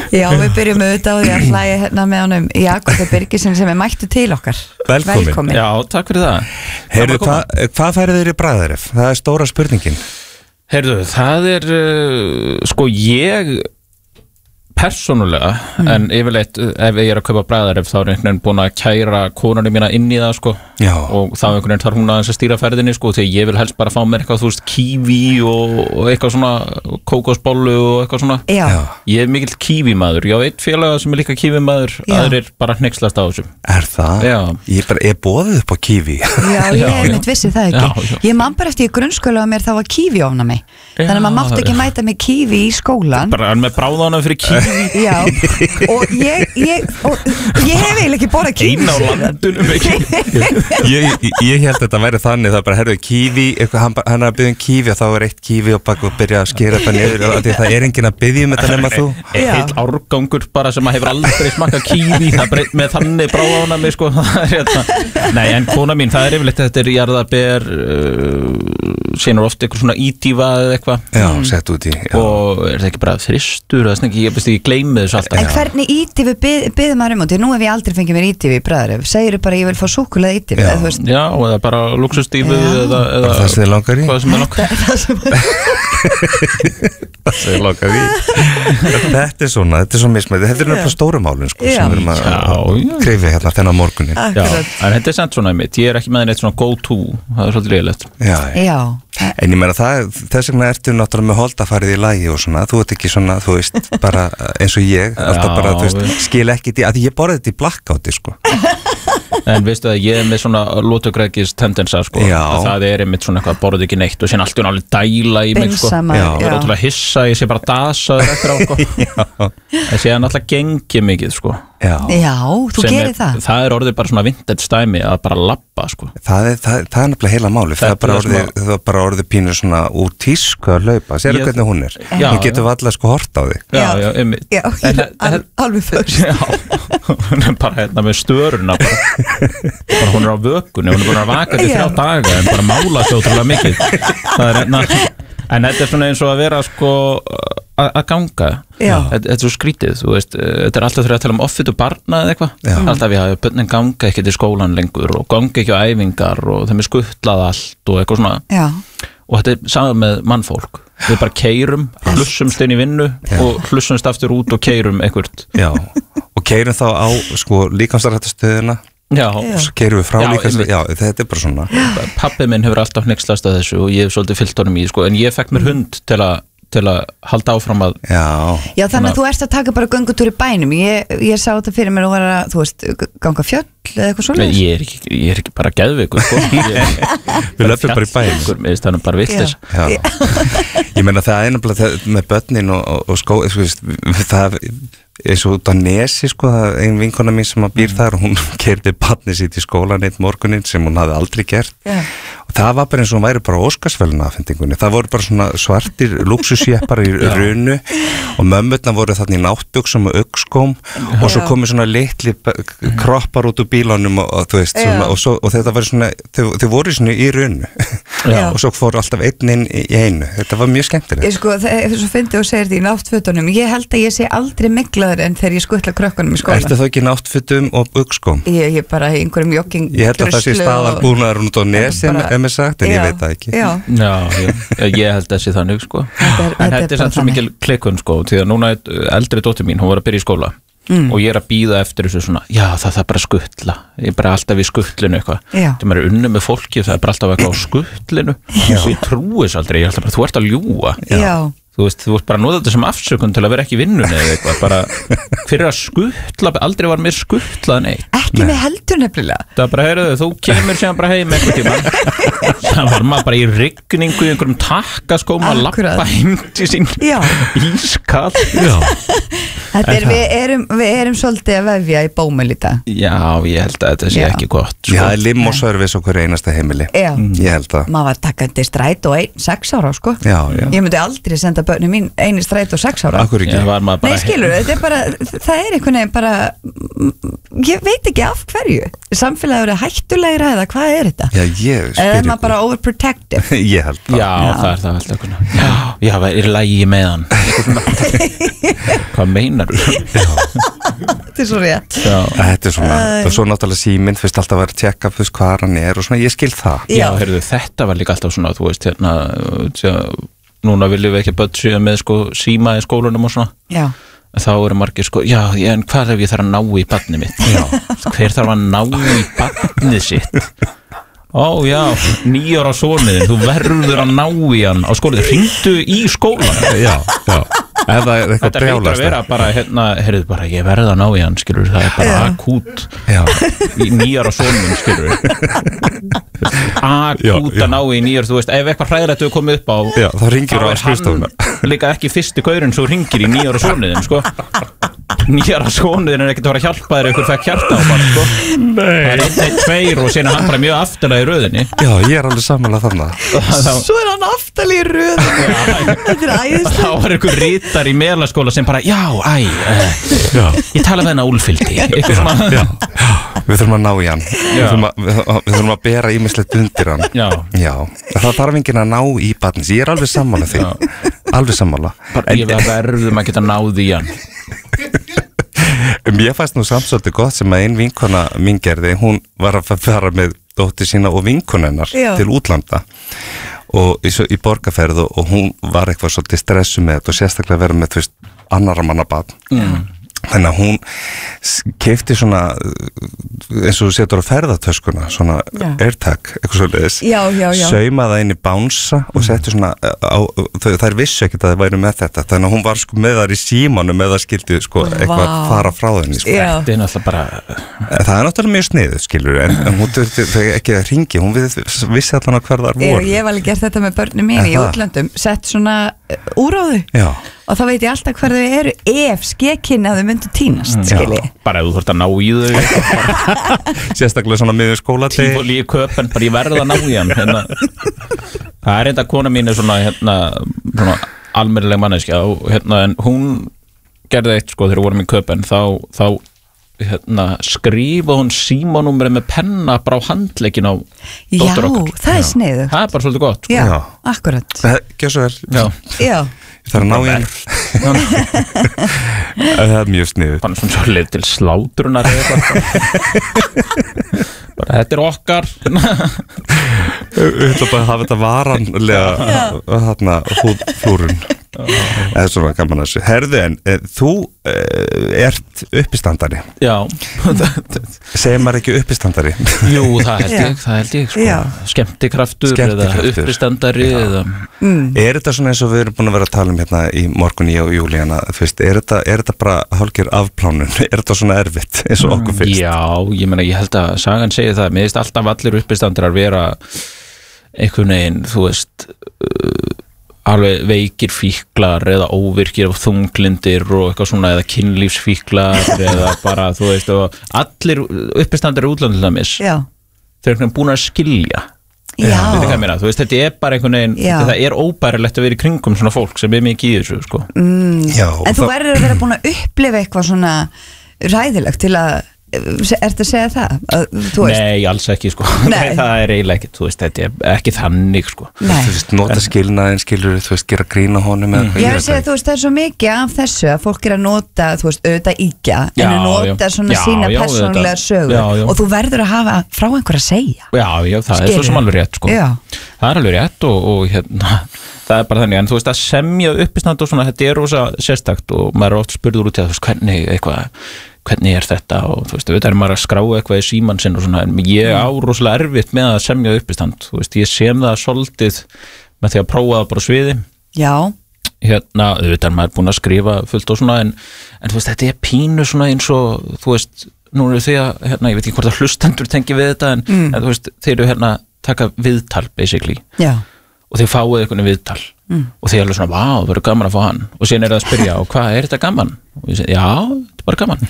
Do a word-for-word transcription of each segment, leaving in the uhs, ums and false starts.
Já, við byrjum auðvitað á því að hlæja hérna með honum Jakobi Birgisson sem er mættu til okkar. Velkomin, Velkomin. Já, takk fyrir það. Heyrðu, hvað hva færið þér í bragðaref? Það er stóra spurningin. Heyrðu, það er uh, sko ég persónulega, mm. en yfirleitt ef ég er að kaupa bragðaref þá er einhvern veginn búin að kæra konunni mína inn í það sko. Já. Og þá einhvern veginn þarf hún aðeins að stýra ferðinni sko, því ég vil helst bara fá mér eitthvað, þú veist, kíví og, og eitthvað svona kókosbollu og eitthvað svona. Já. Já. Ég er mikill kívímaður, ég á eitt félaga sem er líka kívímaður, aðrir bara hneykslast á þessu. Er það? Já. Ég er bara, ég boðið upp á kíví. Já, ég er mitt vissi það ekki. Já, já. Ég man bara eftir í grunnskóla að mér þá var kíví ofna mig. Þannig að maður mátti ekki mæta með kíví í skólan. Bara með bráðana fyrir kíví. Já, og ég, ég, og ég hef eiginlega ekki borðað kíví. Einn á landunum ekki. ég, ég, ég held að þetta væri þannig, það bara, herðu, kíví, eitthvað, hann, hann er að byggja um kíví og þá er eitt kíví og bak og byrja að skera þetta niður, því það er enginn að byggja um þetta nema þú. Heill árgangur bara sem að hefur aldrei smakkað kíví, það breyt með þannig bráðana mig sko. Nei, en kona mín, það er yfirleitt, þetta er jarðarber, uh, sínur oft eitthvað svona ídífa eða eitthvað. Já, sett út í. Já. Og er það ekki bara þristur, það er ekki, ég veist ekki, gleymi þessu alltaf. En hvernig ítífi byð, byður maður um á því? Nú hef ég aldrei fengið mér ítífi í bragðaref. Segirðu bara ég vil fá súkkulaði ítífi, eða þú veist? Já, eða bara luxustífu eða, eða það sem þið langar í? Hvað sem er langar í? Það sem er Það sem þið langar í. Þetta er svona, þetta er svo mismæði. Þetta er náttúrulega stóru málun sko, sem við erum að kreyfi hérna þennan morgunin. Já, en þetta er samt svona mitt. Ég er ekki með neitt svona go to, það er svolítið leiðilegt. Já, Já. En ég meina það, þess vegna ertu náttúrulega með holdafarið í lagi og svona, þú ert ekki svona, þú veist, bara eins og ég, alltaf bara, þú veist, skil ekki því, að ég borði þetta í blackouti, sko. En veistu að ég er með svona lótugrækis tendensa, sko, að það er einmitt svona eitthvað, borði ekki neitt og síðan allt er alveg dæla í mig, sko. Beinsama, Ég er ótrúlega hissa, ég sé bara dasaður eftir á, sko. En síðan alltaf gengi mikið, sko. Já, Já, þú Sem gerir er, það. Það er orðið bara svona vintage stæmi að bara labba, sko. það er, það, það er nefnilega heila máli, það er bara er orðið, smá- það er bara orðið pínu svona úr tísku að hlaupa, sérðu Ég- hvernig hún er, Já, hún getur valla sko hort á þig. Já, já, einmitt. Já, En- al- alveg fyrst. Já, hún er bara hérna með störuna bara, bara hún er á vökunni, hún er búin að vaka til þrjá Já. daga en bara mála svo ótrúlega mikið. Það er hérna, en þetta er svona eins og að vera sko að að ganga. Já. Þetta þetta er svo skrítið, þú veist, þetta er alltaf þegar að tala um offitu barna eða eitthvað. Já. Alltaf ég hafi bönnin ganga ekki til skólan lengur og ganga ekki á æfingar og þeim er skuttlað allt og eitthvað svona. Já. Og þetta er saman með mannfólk. Við bara keyrum, hlussumst inn í vinnu og hlussumst aftur út og keyrum eitthvað. Já, og keyrum þá á sko líkamsrættastöðina, Já, svo keyrum við frá Já, líkamsrættastöðina, já, þetta er bara svona. Pabbi minn hefur alltaf hneykslast að þessu og ég hef svolítið fyllt honum í, sko, en ég fekk mér hund til að til að halda áfram að Já, Já, þannig að þú ert að taka bara göngutúr í bænum. Ég, ég sá þetta fyrir mér og var að, þú veist, ganga fjöll eða eitthvað svoleiðis. ég er ekki, ég er ekki bara geðveikur, sko. Við löpum bara í bæinn. Mér finnst það nú bara vitleis. já. Ég meina það er nefnilega það- með börnin og, og, og skó, sko, veist, það eins og út á Nesi, sko, það er ein vinkona mín sem að býr þar og hún keyrði barnið sitt í skólan eitt morguninn sem hún hafði aldrei gert. Já. Og það var bara eins og hún væri bara á Óskarsverðlauna afhendingunni. Það voru bara svona svartir lúxusjeppar í runu og mömmurna voru þarna í náttbuxum og augnskóm og svo komu svona litli kroppar út úr bílunum og, og þú veist, svona, og, svo, og þetta var svona, þau, þau voru svona í runu Já. og svo fóru alltaf einn inn í einu. Þetta var mjög skemmtilegt. Ég sko, það er svo fyndið og segir því í náttfötunum. Ég held að ég sé aldrei miklaður en þegar ég skuttla krökkunum í skóla. Ertu þá ekki náttfutum og augnskóm? Ég, ég bara í einhverjum jogging Ég held að það sé staðarbúnaður út á Nesi bara- ef mér sagt, en Já, ég veit það ekki. Já, Já, já, ég held þessi þannig, sko. Þetta er- En þetta er þetta er bara samt svo þannig. mikil klikkun, sko, því að núna er eldri dóttir mín, hún var að byrja í skóla og ég er að býða eftir þessu svona, já, það það bara skuttla, ég er bara alltaf í skuttlinu eitthvað, Já. þegar maður er unni með fólki það er bara alltaf eitthvað á skuttlinu og ég trúi þess aldrei, ég er alltaf bara, þú ert að ljúga. já. Þú veist, þú veist bara að nota þetta sem afsökun til að vera ekki í vinnunni eða eitthvað, bara fyrir að skuttla, aldrei var mér skuttlað neitt. Ekki með heldur nefnilega. Það er bara, heyrðu, þú kemur síðan bara heim eitthvað tíma. Það var maður bara í rigningu í einhverjum takkaskóm að Akkúrat. lappa heim til sín Já. ískall. Já. Þetta er, við, erum, við erum svolítið að vefja í bómul í dag. Já, ég held að þetta sé Já. ekki gott. Já, það er limmoservice á hverju einasta heimili. Já. Ég held það. Maður var takkandi stræt og ein, sex ára sko. Já, já. Ég myndi aldrei senda börnum mín eini stræt og sex ára. Akkur ekki. Ég var maður bara Nei, skilur, þetta er bara, það er einhvern veginn bara, ég veit ekki af hverju. Samfélagið er hættulegra eða hvað er þetta? Já, ég Eða spyr er maður bara overprotective? Ég held það. Já, það er það alltaf eitthvað. Já, já, það er lægi með hann. Eitthvað svona. hvað meinar þú? Þetta er svo rétt. Þetta er svona, og svo náttúrulega síminn fyrst alltaf að vera að tjekka fyrst hvað hann er og svona, ég skil það. Já, heyrðu, þetta var líka alltaf svona, þú veist, hérna, tjá, núna viljum við ekki börn síðan með sko síma í skólunum og svona. Já. Þá eru margir sko, já, en hvað ef ég þarf að ná í barnið mitt? Já. Hver þarf að ná í barnið sitt? Ó já, níu ára sonið, þú verður að ná í hann á skólið, hringdu í skólan. Já, já. Þetta hlýtur að vera bara, hérna, heyrðu bara, ég verð að ná í hann, skilur, það er bara akút í nýjara sonum, skilur. Akút að ná í nýjar, þú veist, ef eitthvað hræðilegt hefur komið upp á, já, þá ringir á skrifstofuna. Líka ekki fyrsti gaurinn svo ringir í nýjara soniðin, sko. Nýjara soniðin er ekkert að vera að hjálpa þér ef ykkur fekk hjarta á bara, sko. Nei. Það er einn, einn, tveir og síðan hann bara mjög aftalega í röðinni. Já, ég er alveg sammála þannig. Svo er hann aftalega í röðinni. Þetta er æðislega. Þá var ykkur ritar í Melaskóla sem bara, já, æ, uh, ég tala með hennar Úlfildi. Já, já, við þurfum að ná í hann. Við þurfum að, við, við þurfum að bera ýmislegt undir hann. Já. Já, það þarf enginn að ná í barnins. Ég er alveg sammála því. Alveg sammála. Bara ég verðum að geta náð í hann. Mér fannst nú samt svolítið gott sem að ein vinkona mín gerði, hún var að fara með dóttir sína og vinkonennar til útlanda og í, í borgarferð og, og hún var eitthvað svolítið stressu með þetta og sérstaklega verið með, þú veist, annarra manna barn. Mm. Þannig að hún keypti svona eins og þú setur á ferðatöskuna svona já. AirTag, eitthvað svoleiðis saumaði inn í bánsa og setti svona á, þær vissu ekkert að það væri með þetta, þannig að hún var sko með þar í símanum eða skildi sko eitthvað wow. fara frá þenni sko. Þetta er náttúrulega bara það er náttúrulega mjög sniðuð, skilur en, en hún þurfti ekki að hringi, hún vissi allan að hver þar voru. Ég hef alveg gert þetta með börnum mín í útlöndum, sett svona úráðu já. Og þá veit ég alltaf hver þau eru ef skekinn að þau myndu tínast, skilji. Bara ef þú þurft að ná í þau. Sérstaklega svona miður skóladegi. Tífóli í köpen, bara ég verð að ná í hann. Hérna. Það er enda kona mín er svona, hérna, svona almennileg manneskja og hérna, en hún gerði eitt sko þegar við vorum í köpen, þá, þá hérna, skrifa hún símanúmerið með penna bara á handleggin á dóttur okkar. Já, það er sniðugt. Það er bara svolítið gott. Sko. Já, já, akkurat. Gjör svo vel. Já. Já. Það er að ná í hann. Það er mjög sniðugt. Þannig svona svo leið til slátrunar eða eitthvað. Bara þetta er okkar. Við ætlum bara að hafa þetta varanlega þarna húðflúrun. Eða svona gaman að þessu. Herðu en, þú ert uppistandari. Já. Segir maður ekki uppistandari? Jú, það held ég, það held ég sko. Skemmtikraftur eða uppistandari eða mm. Er þetta svona eins og við erum búin að vera að tala um hérna í morgun ég og Júlíana, þú veist, er þetta, er þetta bara hálfgerð afplánun? Er þetta svona erfitt eins og okkur finnst? Já, ég meina, ég held að sagan segir það, mér finnst alltaf allir uppistandarar vera einhvern veginn, þú veist uh, alveg veikir fíklar eða óvirkir og þunglindir og eitthvað svona eða kynlífsfíklar eða bara, þú veist, og allir uppistandari útlandilamis þeir eru búin að skilja meina, þú veist, þetta er bara einhvern veginn þetta er óbærilegt að vera í kringum svona fólk sem er mikið í þessu, sko mm. Já, en þú verður að vera búin að upplifa eitthvað svona ræðilegt til að ertu að segja það? Að, Nei, alls ekki sko Nei. Það er eiginlega ekki, þú veist, þetta er ekki þannig sko Þú veist, nota skilnaðin, skilur þú veist, gera grína honum mm. Ég vil segja, þú veist, það er svo mikið af þessu að fólk er að nota, þú veist, auðvitað íkja en að nota já. Svona já, sína persónulega sögur já, já. Og þú verður að hafa frá einhver að segja Já, já, það Skilur. Er svo sem alveg rétt sko já. Það er alveg rétt og, og hérna það er bara þannig, en þú veist, að semja uppistand og svona, þetta er rosa sérstakt og maður er oft spurður út í að, þú veist, hvernig eitthvað hvernig er þetta og þú veist, þetta er maður að skrá eitthvað í símann sinn og svona, en ég á rosalega erfitt með að semja uppistand, þú veist, ég sem það svolítið með því að prófa það bara sviði Já Hérna, þetta er maður búin að skrifa fullt og svona, en, en þú veist, þetta er pínu svona eins og, þú veist, nú er því að, hérna, ég veit ekki hvort að hlustendur tengi við þetta, en, mm. en þú veist, þeir eru hérna taka viðtal, basically Já og þeir fáið einhvern viðtal mm. og þeir er alveg svona, vá, það verður gaman að fá hann og síðan er það að spyrja, og hvað, er þetta gaman? Og ég segi, já, þetta er bara gaman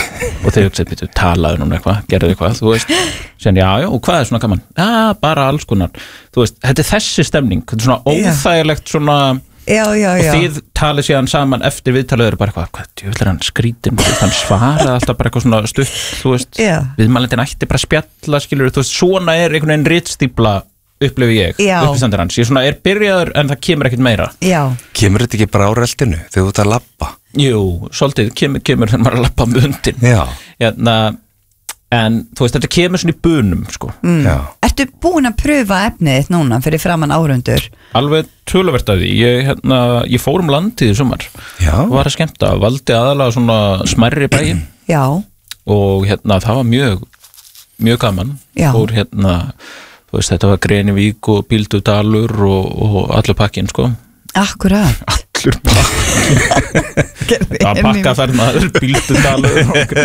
og þeir hugsaði, betur, talaðu núna eitthvað gerðu eitthvað, þú veist, síðan, já, já, og hvað er svona gaman? Já, bara alls konar þú veist, þetta er þessi stemning, þetta er svona óþægilegt svona, já, já, já. og þið talið síðan saman eftir viðtalið eru bara eitthvað, hvað, djöfull er hann skrítin hann svaraði alltaf bara eitthvað svona stutt þú veist, viðmælendin ætti bara spjalla skilur, þú veist, svona er einhvern veginn ritstýpla upplifi ég, uppistandur hans ég svona er byrjaður en það kemur ekkert meira Já. Kemur þetta ekki bara á reltinu þegar þú ert að labba Jú, svolítið kemur, kemur þegar maður að lappa um undin hérna, en þú veist, þetta kemur svona í bunum sko. mm. Ertu búin að pröfa efnið þitt núna fyrir framann árundur? Alveg töluvert af því ég, hérna, ég fór um landið í sumar og var að skemmta, valdi aðalega svona smærri bæi Já. og hérna, það var mjög mjög gaman fór, hérna, þú veist, þetta var Grenivík og Bíldudalur og, og allur pakkin sko. Akkurat Allur pakkin það pakkaferð maður Bíldudalur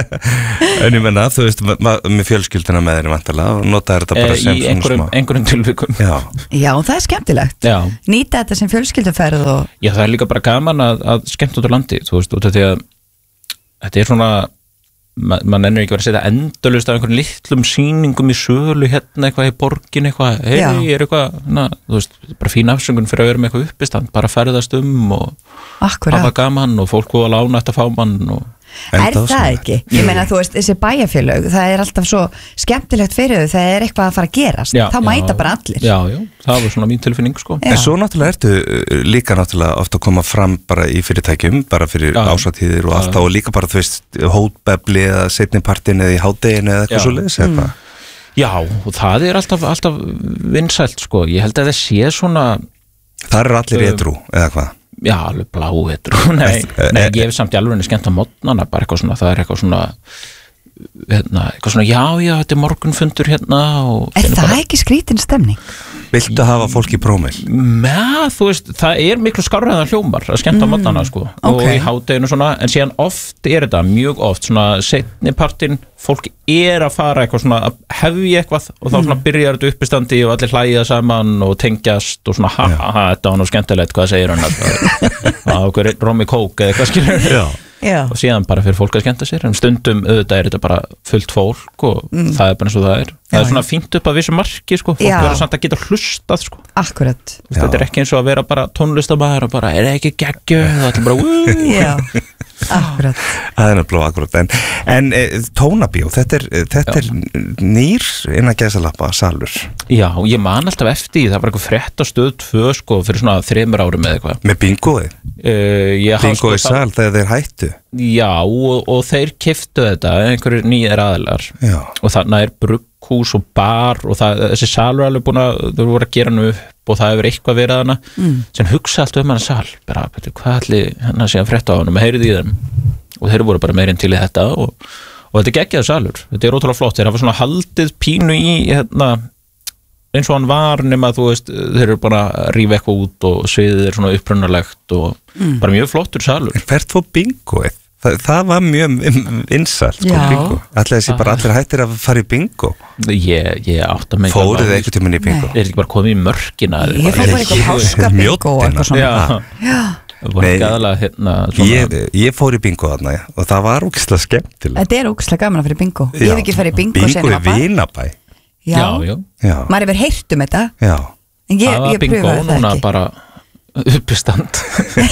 en ég menna, þú veist, með fjölskylduna með þeirri vantarlega og notaði þetta bara sem í einhverjum, einhverjum tilvikum já. já, það er skemmtilegt já. Nýta þetta sem fjölskylduferð og... Já, það er líka bara gaman að, að skemmta út á landi þú veist, út af því að þetta er svona Ma, mann ennur ekki verið að setja endalaust af einhvern litlum sýningum í sölu hérna eitthvað í borgin eitthvað hei, er eitthvað, na, þú veist, bara fín afsöngun fyrir að vera með eitthvað uppistand, bara ferðast um og hafa gaman og fólk og að lána þetta fá mann og Er það ekki? Ég meina, þú veist, þessi bæjarfélög, það er alltaf svo skemmtilegt fyrir þau, það er eitthvað að fara að gerast já, þá mæta já, bara allir Já, já, það var svona mín tilfinning sko já. En svo náttúrulega ertu líka náttúrulega ofta að koma fram bara í fyrirtækjum bara fyrir ásatíðir og allt og líka bara, þú veist, hótbefli eða seinnipartin eða í hádeginu eða eitthvað svo leiðis mm. Já, og það er alltaf, alltaf vinsælt sko, ég held að það sé svona Það eru allir uh, edrú, eða hvað? Já, alveg blá heitur Nei, nei ég hef samt í alveg skemmt á mótnana bara eitthvað svona, það er eitthvað svona hérna, eitthvað svona, já, já, þetta er morgunfundur hérna og Er það bara... ekki skrítin stemning? Viltu hafa fólk í prómil? Með, þú veist, það er miklu skárraðan hljómar að skemmta mm, á mótnana, sko okay. og í hádeginu svona, en síðan oft er þetta mjög oft, svona seinni partinn fólk er að fara eitthvað svona að hefja eitthvað og þá svona byrjar þetta uppistandi og allir hlæja saman og tengjast og svona, ha, ha, ha, þetta var nú skemmtilegt, hvað segir hann að okkur Romy Coke eða eitthvað skilur Já Já. Og síðan bara fyrir fólk að skemmta sér en stundum auðvitað er þetta bara fullt fólk og mm. það er bara eins og það er það já, er svona fínt upp að vissu marki sko fólk verður samt að geta hlustað sko Akkurat Þetta er ekki eins og að vera bara tónlistamæður og bara er það ekki geggju það er bara uh. Já, akkurat Það er náttúrulega akkurat en, en e, tónabíó, þetta er, þetta er nýr innan gæsalappa salur Já, ég man alltaf eftir það var eitthvað frétt á stöð tvö sko fyrir svona þremur árum eða eitthvað Með bingoði? Uh, Bingo í sal þegar þeir hættu Já, og, og þeir keyptu þetta einhverjir nýjar aðilar Já. og þannig er brugghús og bar og það, þessi salur er alveg búin að þau voru að gera hann upp og það hefur eitthvað verið hana mm. sem hugsa allt um hann sal bara, betur, hvað allir hann að sé að frétta á hann og heyrið í þeim og þeir voru bara meirinn til í þetta og, og þetta er geggjaður salur, þetta er ótrúlega flott þeir hafa svona haldið pínu í hérna eins og hann var nema þú veist þeir eru bara að rífa eitthvað út og sviðið er svona upprunalegt og mm. bara mjög flottur salur Hvert fór bingoið? Þa, það var mjög innsalt sko, bingo Ætli þessi bara allir hættir að fara í bingo Ég, ég átt að með Fóruð eitthvað tíminn í bingo? Er ekki bara komið í mörkina? Ég fór bara eitthvað háskabingo Það var ekki aðalega hérna ég, ég fór í bingo þarna og það var ógeðslega skemmtilegt Þetta er ógeðslega gaman að fyrir bingo Ég hef ekki farið í bingo Bingo í Vinabæ Já, já, já. Maður hefur heyrt um þetta Já En ég, ég pröfaði það ekki Það var bingo núna bara uppistand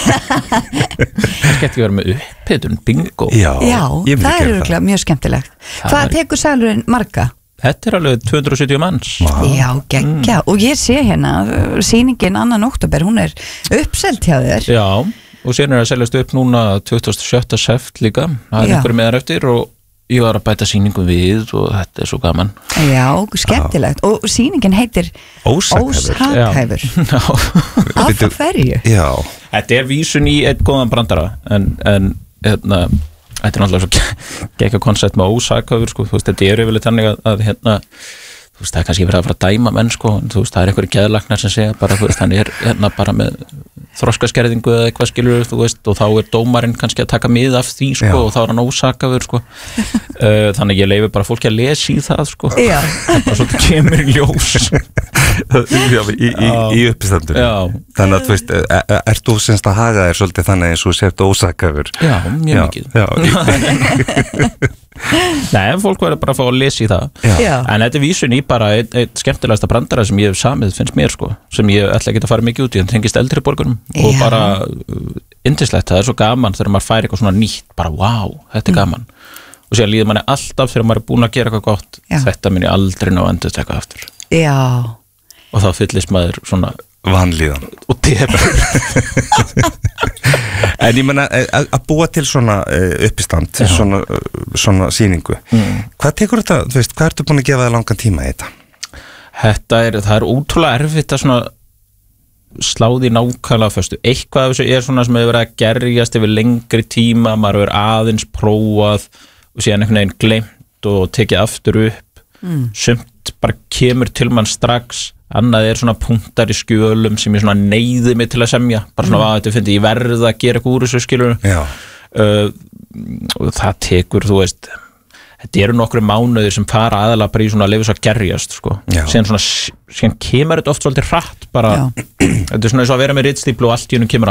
Það skemmt ekki verið með upphetun bingo Já, já það er örgulega mjög skemmtilegt það Hvað er... tekur salurinn marga? Þetta er alveg tvö hundruð og sjötíu manns wow. Já, geggja mm. Og ég sé hérna, sýningin annan október hún er uppselt hjá þér Já, og síðan er að seljast upp núna tuttugasta og sjötta seft líka Það er einhverju meðar eftir og ég var að bæta sýningu við og þetta er svo gaman Já, skemmtilegt og sýningin heitir Ósakhæfur Af hverju? Já Þetta er vísun í einn góðan brandara en, en hérna, þetta er náttúrulega svo gekka koncept með ósakhæfur sko, þú veist, þetta er yfirleitt þannig að, að hérna, þú veist, það er kannski verið að fara að dæma menn sko, þú veist, það er einhverju geðlæknar sem segja bara, þú veist, hann er hérna bara með þroskaskerðingu eða eitthvað skilur þú veist og þá er dómarinn kannski að taka mið af því sko Já. Og þá er hann ósakaður sko uh, þannig ég leyfi bara fólki að lesa í það sko og svo kemur í ljós Já, í, í, í uppistandur þannig að þú veist, er, ert þú semst að haga þér svolítið þannig eins og sért ósakaður Já, mjög mikið Nei, fólk verður bara að fá að lesa í það Já. En þetta er vísun í bara eitt, eitt skemmtilegasta brandara sem ég hef samið finnst mér sko, sem ég ætla ekki að fara mikið út í en tengist eldri borgurum og Já. Bara yndislegt, það er svo gaman þegar maður fær eitthvað svona nýtt, bara wow, þetta er mm. gaman og sér líður manni alltaf þegar maður er búin að gera eitthvað gott Já. Þetta mun ég aldrei ná að endur tekka aftur Já og þá fyllist maður svona vanlíðan og depurð en ég menna að búa til svona uppistand svona, svona sýningu mm. hvað tekur þetta, þú veist, hvað ertu búin að gefa það langan tíma í þetta? Þetta er, það er ótrúlega erfitt að svona sláði nákvæmlega föstu, eitthvað af þessu er svona sem hefur verið að gerjast yfir lengri tíma, maður hefur aðeins prófað og síðan einhvern veginn gleymt og tekið aftur upp mm. sumt bara kemur til mann strax, annað er svona punktar í skjölum sem ég svona neyði mig til að semja, bara svona mm. að þetta finnst ég verð að gera eitthvað úr þessu skilur uh, og það tekur, þú veist þetta eru nokkru mánuðir sem fara aðalega bara í svona að lifa svo að gerjast sko. síðan, svona, síðan kemur þetta oft svolítið hratt bara, þetta er svona eins og að vera með ritstýplu og allt í húnum kemur